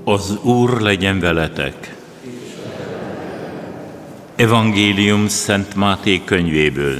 Az Úr legyen veletek! Evangélium Szent Máté könyvéből.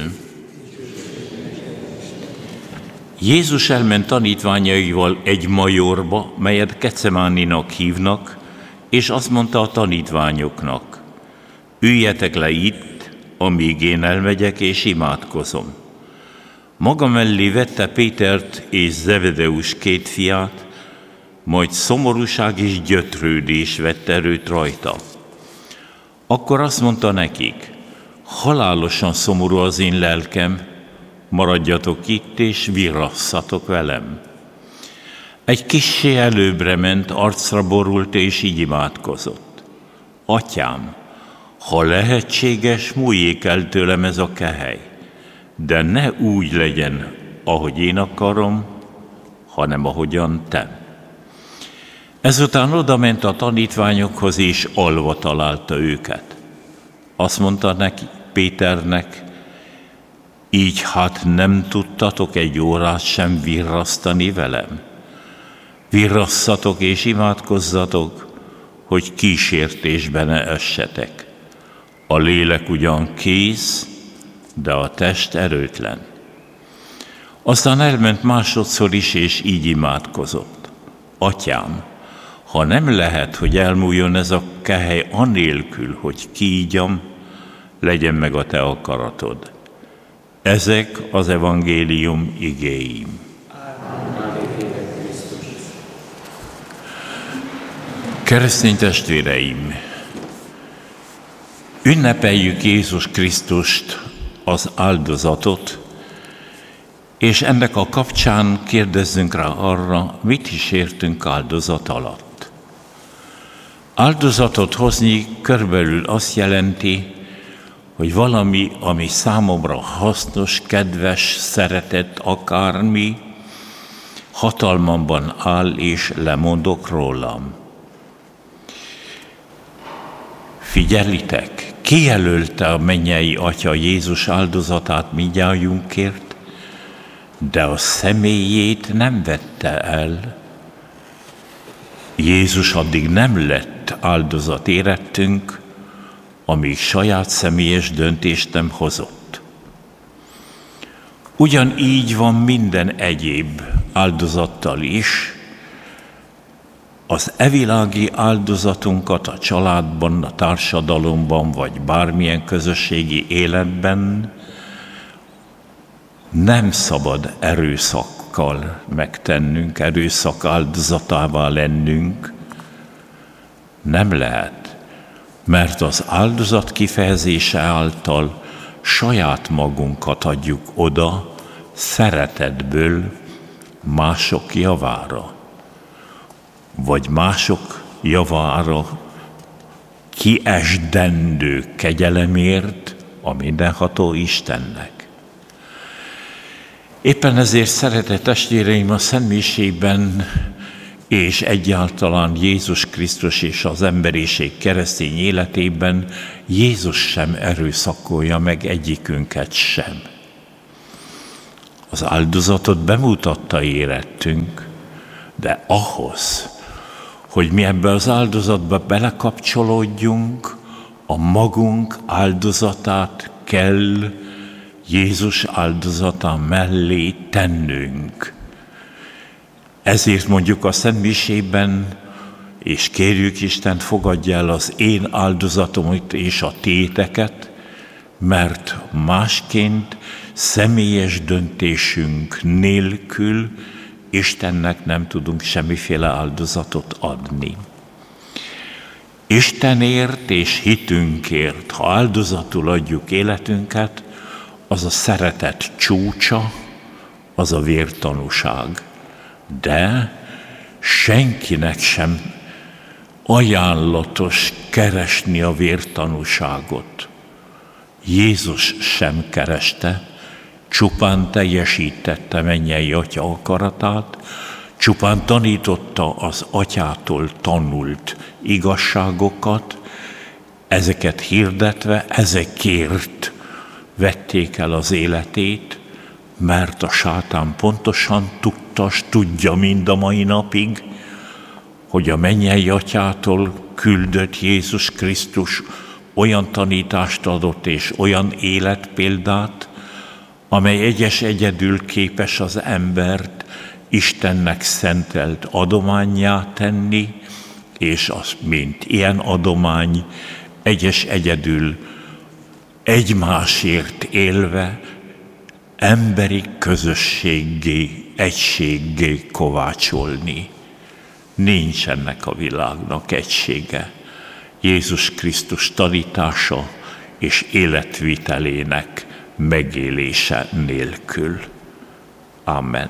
Jézus elment tanítványaival egy majorba, melyet Gecemáninak hívnak, és azt mondta a tanítványoknak: üljetek le itt, amíg én elmegyek és imádkozom. Maga mellé vette Pétert és Zebedeus két fiát, majd szomorúság és gyötrődés vett erőt rajta. Akkor azt mondta nekik: halálosan szomorú az én lelkem, maradjatok itt és virrasszatok velem. Egy kissé előbbre ment, arcra borult és így imádkozott: Atyám, ha lehetséges, múljék el tőlem ez a kehely, de ne úgy legyen, ahogy én akarom, hanem ahogyan te. Ezután odament a tanítványokhoz, és alva találta őket. Azt mondta neki, Péternek: így hát nem tudtatok egy órát sem virrasztani velem? Virrasszatok és imádkozzatok, hogy kísértésbe ne essetek. A lélek ugyan kész, de a test erőtlen. Aztán elment másodszor is, és így imádkozott: Atyám, ha nem lehet, hogy elmúljon ez a kehely anélkül, hogy kígyam, legyen meg a te akaratod. Ezek az evangélium igéim. Keresztény testvéreim, ünnepeljük Jézus Krisztust, az áldozatot, és ennek a kapcsán kérdezzünk rá arra, mit is értünk áldozat alatt. Áldozatot hozni körülbelül azt jelenti, hogy valami, ami számomra hasznos, kedves, szeretett, akármi, hatalmamban áll, és lemondok rólam. Figyelitek, kijelölte a mennyei Atya Jézus áldozatát mindnyájunkért, de a személyét nem vette el. Jézus addig nem lett áldozat érettünk, amíg saját személyes döntést nem hozott. Ugyanígy van minden egyéb áldozattal is. Az evilági áldozatunkat a családban, a társadalomban, vagy bármilyen közösségi életben nem szabad erőszakkal megtennünk, erőszak áldozatává lennünk. Nem lehet, mert az áldozat kifejezése által saját magunkat adjuk oda szeretetből mások javára, vagy mások javára kiesdendő kegyelemért a mindenható Istennek. Éppen ezért, szeretett testvéreim, a szentmisében és egyáltalán Jézus Krisztus és az emberiség keresztény életében Jézus sem erőszakolja meg egyikünket sem. Az áldozatot bemutatta érettünk, de ahhoz, hogy mi ebbe az áldozatba belekapcsolódjunk, a magunk áldozatát kell Jézus áldozata mellé tennünk. Ezért mondjuk a szentmisében, és kérjük Istent, fogadja el az én áldozatomat és a téteket, mert másként személyes döntésünk nélkül Istennek nem tudunk semmiféle áldozatot adni. Istenért és hitünkért, ha áldozatul adjuk életünket, az a szeretet csúcsa, az a vértanúság. De senkinek sem ajánlatos keresni a vértanúságot. Jézus sem kereste, csupán teljesítette mennyei Atya akaratát, csupán tanította az Atyától tanult igazságokat, ezeket hirdetve, ezekért vették el az életét, mert a sátán pontosan tudta, tudja mind a mai napig, hogy a mennyei Atyától küldött Jézus Krisztus olyan tanítást adott és olyan életpéldát, amely egyedül képes az embert Istennek szentelt adománnyá tenni, és az, mint ilyen adomány, egyedül egymásért élve emberi közösséggé, egységgé kovácsolni. Nincs ennek a világnak egysége Jézus Krisztus tanítása és életvitelének megélése nélkül. Amen.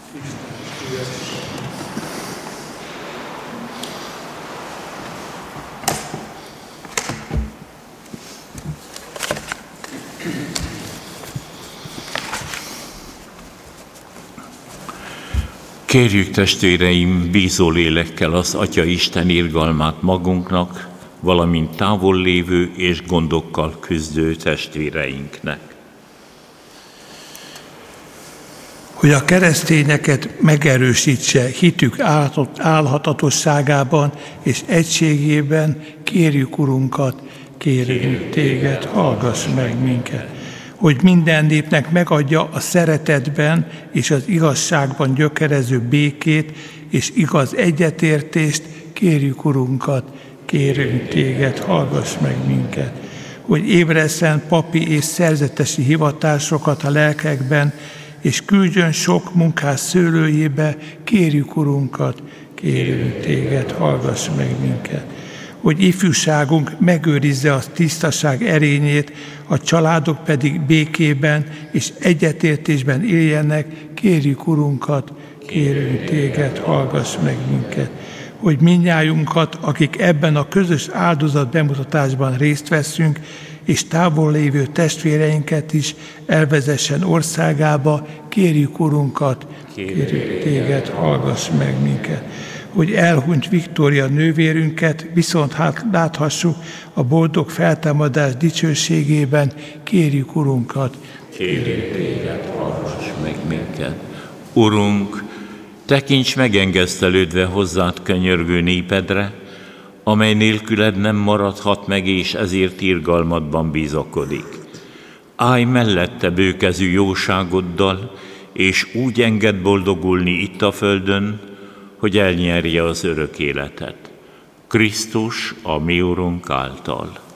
Kérjük, testvéreim, bízó lélekkel az Atya Isten irgalmát magunknak, valamint távol lévő és gondokkal küzdő testvéreinknek. Hogy a keresztényeket megerősítse hitük álhatatosságában és egységében, kérjük, Urunkat, kérünk téged, hallgass meg minket. Hogy minden népnek megadja a szeretetben és az igazságban gyökerező békét és igaz egyetértést, kérjük, Urunkat, kérünk téged, hallgass meg minket. Hogy ébresszen papi és szerzetesi hivatásokat a lelkekben, és küldjön sok munkás szőlőjébe, kérjük, Urunkat, kérünk téged, hallgass meg minket. Hogy ifjúságunk megőrizze a tisztaság erényét, a családok pedig békében és egyetértésben éljenek, kérjük, Urunkat, kérünk téged, hallgass meg minket. Hogy mindnyájunkat, akik ebben a közös áldozat bemutatásban részt veszünk, és távol lévő testvéreinket is elvezessen országába, kérjük, Urunkat, kérjük téged, hallgass meg minket. Hogy elhunyt Viktória nővérünket viszont láthassuk a boldog feltámadás dicsőségében, kérjük, Urunkat, kérjük téged, hallgass meg minket. Urunk, tekints megengesztelődve hozzád könyörgő népedre, amely nélküled nem maradhat meg, és ezért irgalmadban bizakodik. Állj mellette bőkezű jóságoddal, és úgy engedd boldogulni itt a földön, hogy elnyerje az örök életet. Krisztus, a mi Urunk által.